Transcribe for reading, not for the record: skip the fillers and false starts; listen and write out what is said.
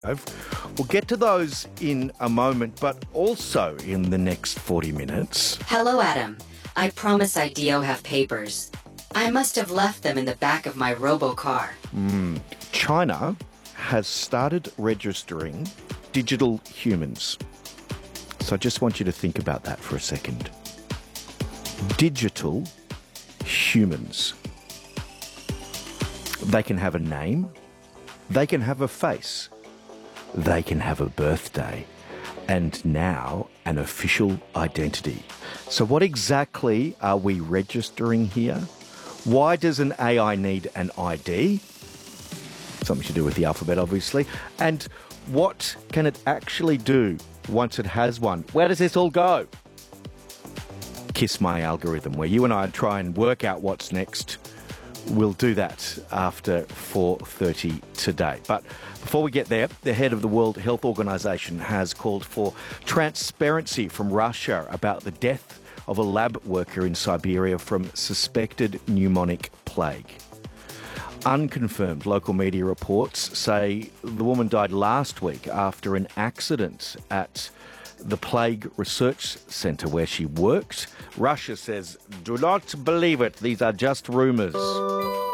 We'll get to those in a moment, but also in the next 40 minutes. Hello, Adam. I promise IDEO have papers. I must have left them in the back of my robo-car. China has started registering digital humans. So I just want you to think about that for a second. Digital humans. They can have a name. They can have a face. They can have a birthday. And now an official identity. So what exactly are we registering here? Why does an AI need an ID? Something to do with the alphabet, obviously. And what can it actually do once it has one? Where does this all go? Kiss My Algorithm, where you and I try and work out what's next. We'll do that after 4:30 today. But before we get there, the head of the World Health Organization has called for transparency from Russia about the death of a lab worker in Siberia from suspected pneumonic plague. Unconfirmed local media reports say the woman died last week after an accident at the Plague Research Centre where she worked. Russia says, do not believe it. These are just rumours.